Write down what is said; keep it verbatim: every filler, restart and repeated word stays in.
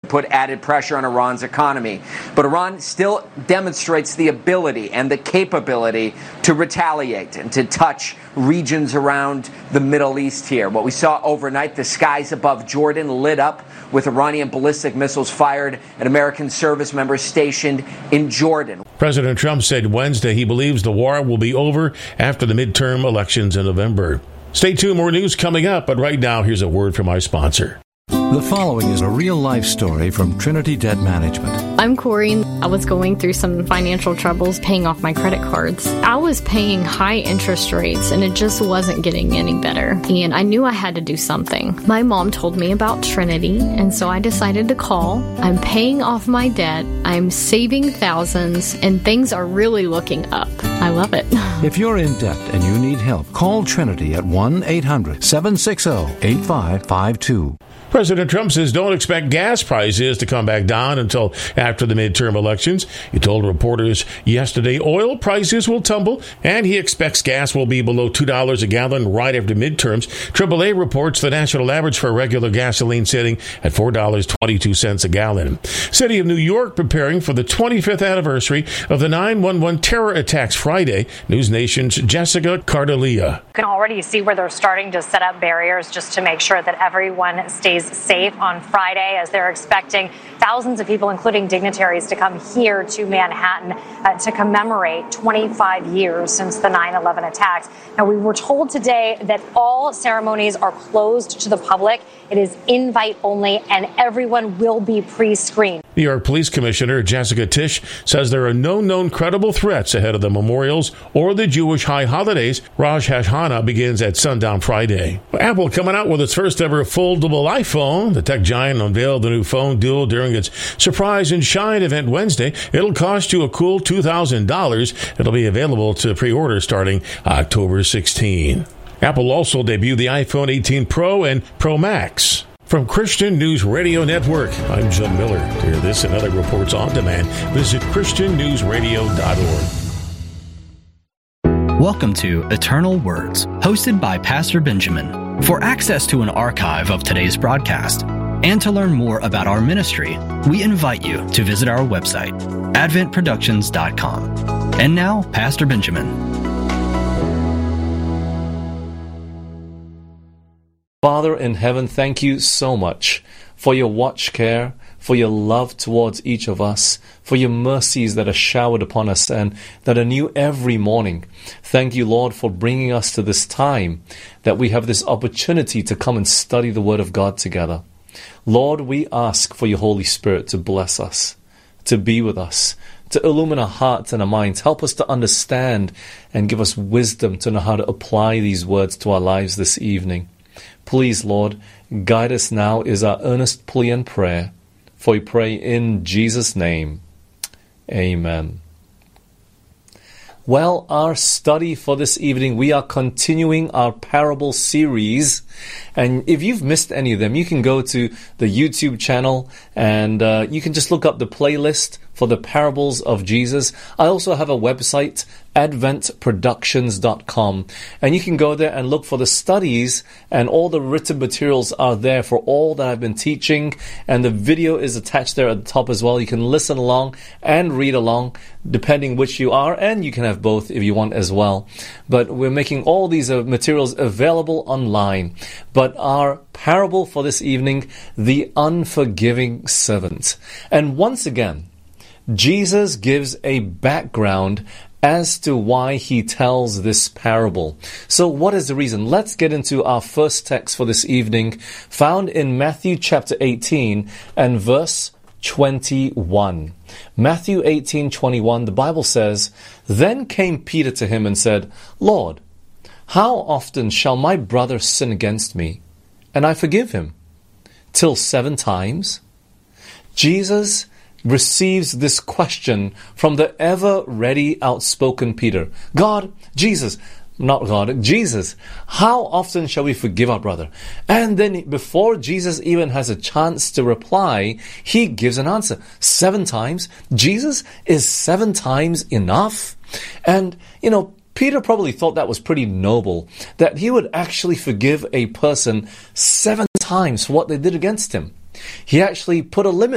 put added pressure on Iran's economy. But Iran still demonstrates the ability and the capability to retaliate and to touch regions around the Middle East here. What we saw overnight, the skies above Jordan lit up with Iranian ballistic missiles fired at American service members stationed in Jordan. President Trump said Wednesday he believes the war will be over after the midterm elections in November. Stay tuned, more news coming up, but right now, here's a word from our sponsor. The following is a real-life story from Trinity Debt Management. I'm Corey. I was going through some financial troubles paying off my credit cards. I was paying high interest rates, and it just wasn't getting any better. And I knew I had to do something. My mom told me about Trinity, and so I decided to call. I'm paying off my debt. I'm saving thousands, and things are really looking up. I love it. If you're in debt and you need help, call Trinity at one eight hundred seven six zero eight five five two. President Trump says don't expect gas prices to come back down until after the midterm elections. He told reporters yesterday oil prices will tumble, and he expects gas will be below two dollars a gallon right after midterms. triple A reports the national average for regular gasoline sitting at four dollars and twenty-two cents a gallon. City of New York preparing for the twenty-fifth anniversary of the nine one one terror attacks Friday. News Nation's Jessica Cardelia. You can already see where they're starting to set up barriers just to make sure that everyone stays safe on Friday, as they're expecting thousands of people, including dignitaries, to come here to Manhattan uh, to commemorate twenty-five years since the nine eleven attacks. Now, we were told today that all ceremonies are closed to the public. It is invite only, and everyone will be pre-screened. New York Police Commissioner Jessica Tisch says there are no known credible threats ahead of the memorials or the Jewish high holidays. Rosh Hashanah begins at sundown Friday. Apple coming out with its first ever foldable iPhone. The tech giant unveiled the new phone duo during its Surprise and Shine event Wednesday. It'll cost you a cool two thousand dollars. It'll be available to pre-order starting October sixteenth. Apple also debuted the iPhone eighteen Pro and Pro Max. From Christian News Radio Network, I'm Jim Miller. To hear this and other reports on demand, visit christian news radio dot org. Welcome to Eternal Words, hosted by Pastor Benjamin. For access to an archive of today's broadcast and to learn more about our ministry, we invite you to visit our website, advent productions dot com. And now, Pastor Benjamin. Father in heaven, thank you so much for your watch care, for your love towards each of us, for your mercies that are showered upon us and that are new every morning. Thank you, Lord, for bringing us to this time that we have this opportunity to come and study the Word of God together. Lord, we ask for your Holy Spirit to bless us, to be with us, to illumine our hearts and our minds. Help us to understand and give us wisdom to know how to apply these words to our lives this evening. Please, Lord, guide us now is our earnest plea and prayer. For we pray in Jesus' name. Amen. Well, our study for this evening, we are continuing our parable series. And if you've missed any of them, you can go to the YouTube channel and uh, you can just look up the playlist for the parables of Jesus. I also have a website, advent productions dot com, and you can go there and look for the studies, and all the written materials are there for all that I've been teaching, and the video is attached there at the top as well. You can listen along and read along depending which you are, and you can have both if you want as well. But we're making all these uh, materials available online. But our parable for this evening, the unforgiving servant. And once again, Jesus gives a background as to why he tells this parable. So what is the reason? Let's get into our first text for this evening, found in Matthew chapter eighteen and verse twenty-one. Matthew eighteen twenty-one, the Bible says, "Then came Peter to him and said, Lord, how often shall my brother sin against me, and I forgive him? Till seven times?" Jesus receives this question from the ever-ready, outspoken Peter. God, Jesus, not God, Jesus, how often shall we forgive our brother? And then before Jesus even has a chance to reply, he gives an answer. Seven times? Jesus, is seven times enough? And, you know, Peter probably thought that was pretty noble, that he would actually forgive a person seven times for what they did against him. He actually put a limit